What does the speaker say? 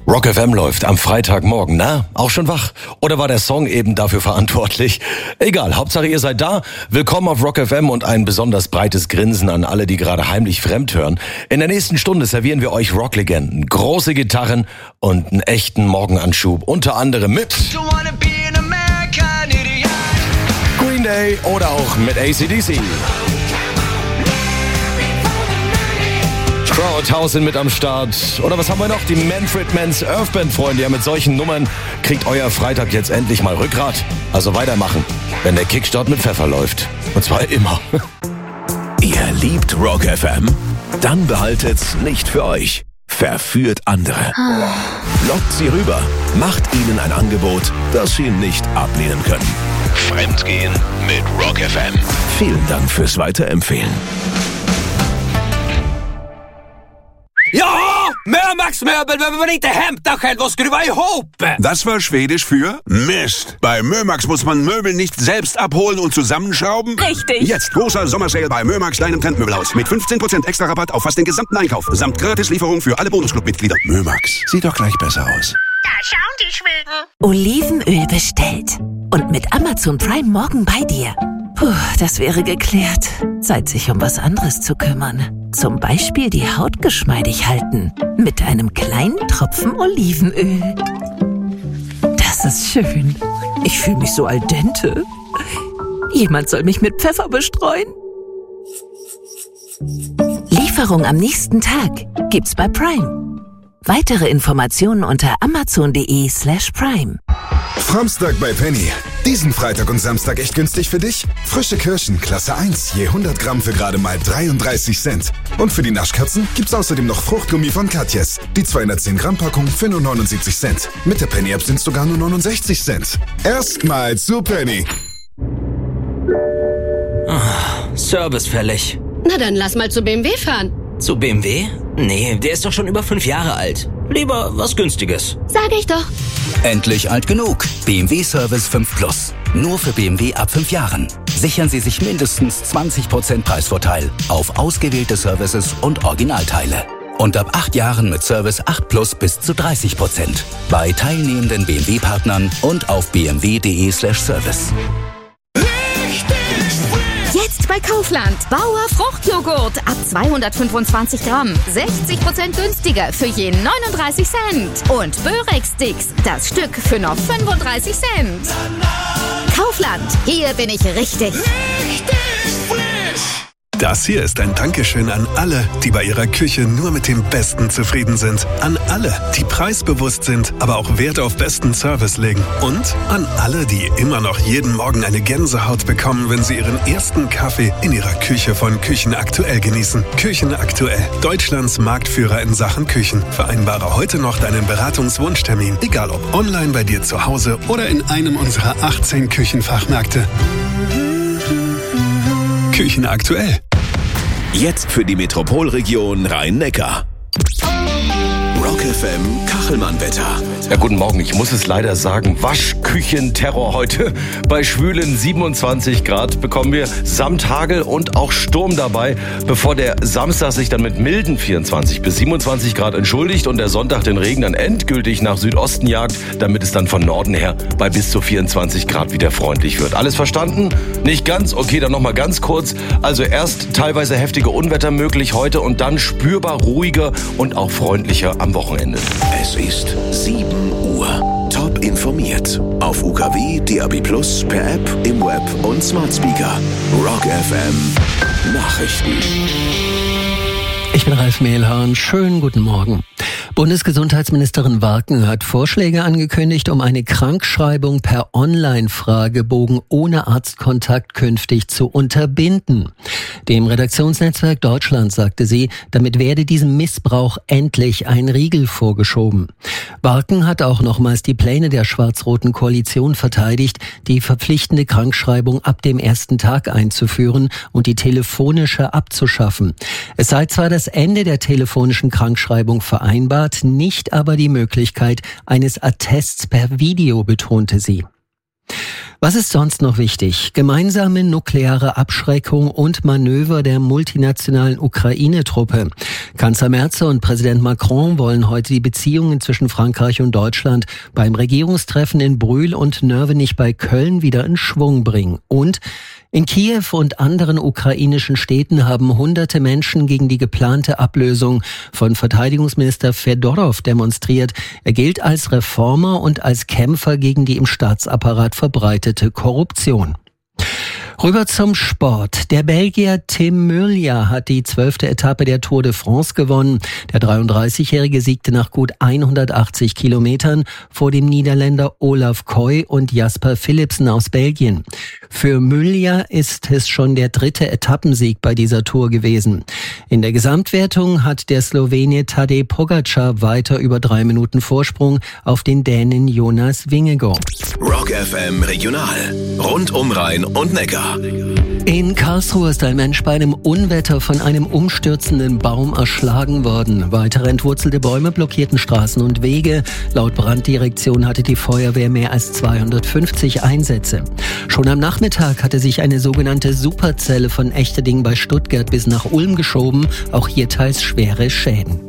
Rock FM läuft am Freitagmorgen. Na, auch schon wach? Oder war der Song eben dafür verantwortlich? Egal, Hauptsache ihr seid da. Willkommen auf Rock FM und ein besonders breites Grinsen an alle, die gerade heimlich fremd hören. In der nächsten Stunde servieren wir euch Rocklegenden, große Gitarren und einen echten Morgenanschub. Unter anderem mit Green Day oder auch mit AC/DC. Crowdhouse sind mit am Start. Oder was haben wir noch? Die Manfred Mann's Earth Band, Freunde. Ja, mit solchen Nummern kriegt euer Freitag jetzt endlich mal Rückgrat. Also weitermachen, wenn der Kickstart mit Pfeffer läuft. Und zwar immer. Ihr liebt Rock FM? Dann behaltet's nicht für euch. Verführt andere. Lockt sie rüber. Macht ihnen ein Angebot, das sie nicht ablehnen können. Fremdgehen mit Rock FM. Vielen Dank fürs Weiterempfehlen. Ja, Mömax-möbel behöver man inte hämta själv och skruva ihop. Das war Schwedisch für Mist. Bei Mömax muss man Möbel nicht selbst abholen und zusammenschrauben. Richtig. Jetzt großer Sommersale bei Mömax, deinem Trendmöbelhaus. Mit 15% extra Rabatt auf fast den gesamten Einkauf. Samt Gratislieferung für alle Bonusclub-Mitglieder. Mömax, sieht doch gleich besser aus. Da schauen die Schweden. Olivenöl bestellt. Und mit Amazon Prime morgen bei dir. Puh, das wäre geklärt. Zeit, sich um was anderes zu kümmern. Zum Beispiel die Haut geschmeidig halten. Mit einem kleinen Tropfen Olivenöl. Das ist schön. Ich fühle mich so al dente. Jemand soll mich mit Pfeffer bestreuen. Lieferung am nächsten Tag gibt's bei Prime. Weitere Informationen unter amazon.de/prime. Framstag bei Penny. Diesen Freitag und Samstag echt günstig für dich? Frische Kirschen, Klasse 1, je 100 Gramm für gerade mal 33 Cent. Und für die Naschkatzen gibt's außerdem noch Fruchtgummi von Katjes. Die 210 Gramm Packung für nur 79 Cent. Mit der Penny App sind's sogar nur 69 Cent. Erstmal zu Penny. Service fällig. Na dann lass mal zu BMW fahren. Zu BMW? Nee, der ist doch schon über 5 Jahre alt. Lieber was Günstiges. Sag ich doch. Endlich alt genug. BMW Service 5 Plus. Nur für BMW ab 5 Jahren. Sichern Sie sich mindestens 20% Preisvorteil auf ausgewählte Services und Originalteile. Und ab 8 Jahren mit Service 8 Plus bis zu 30%. Bei teilnehmenden BMW-Partnern und auf bmw.de/service. Jetzt bei Kaufland. Bauer Fruchtjoghurt ab 225 Gramm. 60% günstiger für je 39 Cent. Und Börex-Sticks, das Stück für nur 35 Cent. Kaufland, hier bin ich richtig. Das hier ist ein Dankeschön an alle, die bei ihrer Küche nur mit dem Besten zufrieden sind. An alle, die preisbewusst sind, aber auch Wert auf besten Service legen. Und an alle, die immer noch jeden Morgen eine Gänsehaut bekommen, wenn sie ihren ersten Kaffee in ihrer Küche von Küchen Aktuell genießen. Küchen Aktuell, Deutschlands Marktführer in Sachen Küchen. Vereinbare heute noch deinen Beratungswunschtermin, egal ob online bei dir zu Hause oder in einem unserer 18 Küchenfachmärkte. Küchen Aktuell. Jetzt für die Metropolregion Rhein-Neckar. Rock FM Kachelmann-Wetter. Ja, guten Morgen. Ich muss es leider sagen, Waschküchenterror heute. Bei schwülen 27 Grad bekommen wir samt Hagel und auch Sturm dabei, bevor der Samstag sich dann mit milden 24 bis 27 Grad entschuldigt und der Sonntag den Regen dann endgültig nach Südosten jagt, damit es dann von Norden her bei bis zu 24 Grad wieder freundlich wird. Alles verstanden? Nicht ganz? Okay, dann nochmal ganz kurz. Also erst teilweise heftige Unwetter möglich heute und dann spürbar ruhiger und auch freundlicher am Wochenende. Es ist 7 Uhr. Top informiert. Auf UKW, DAB+, per App, im Web und Smart Speaker. Rock FM Nachrichten. Ich bin Ralf Mehlhahn. Schönen guten Morgen. Bundesgesundheitsministerin Warken hat Vorschläge angekündigt, um eine Krankschreibung per Online-Fragebogen ohne Arztkontakt künftig zu unterbinden. Dem Redaktionsnetzwerk Deutschland sagte sie, damit werde diesem Missbrauch endlich ein Riegel vorgeschoben. Warken hat auch nochmals die Pläne der schwarz-roten Koalition verteidigt, die verpflichtende Krankschreibung ab dem ersten Tag einzuführen und die telefonische abzuschaffen. Es sei zwar das Ende der telefonischen Krankschreibung vereinbart, nicht aber die Möglichkeit eines Attests per Video, betonte sie. Was ist sonst noch wichtig? Gemeinsame nukleare Abschreckung und Manöver der multinationalen Ukraine-Truppe. Kanzler Merz und Präsident Macron wollen heute die Beziehungen zwischen Frankreich und Deutschland beim Regierungstreffen in Brühl und Nörvenich bei Köln wieder in Schwung bringen. Und in Kiew und anderen ukrainischen Städten haben hunderte Menschen gegen die geplante Ablösung von Verteidigungsminister Fedorov demonstriert. Er gilt als Reformer und als Kämpfer gegen die im Staatsapparat verbreitete Korruption. Rüber zum Sport. Der Belgier Tim Merlier hat die 12. Etappe der Tour de France gewonnen. Der 33-Jährige siegte nach gut 180 Kilometern vor dem Niederländer Olaf Koy und Jasper Philipsen aus Belgien. Für Merlier ist es schon der 3. Etappensieg bei dieser Tour gewesen. In der Gesamtwertung hat der Slowene Tadej Pogačar weiter über 3 Minuten Vorsprung auf den Dänen Jonas Vingegaard. Rock FM Regional. Rund um Rhein und Neckar. In Karlsruhe ist ein Mensch bei einem Unwetter von einem umstürzenden Baum erschlagen worden. Weitere entwurzelte Bäume blockierten Straßen und Wege. Laut Branddirektion hatte die Feuerwehr mehr als 250 Einsätze. Schon am Nachmittag hatte sich eine sogenannte Superzelle von Echterdingen bei Stuttgart bis nach Ulm geschoben. Auch hier teils schwere Schäden.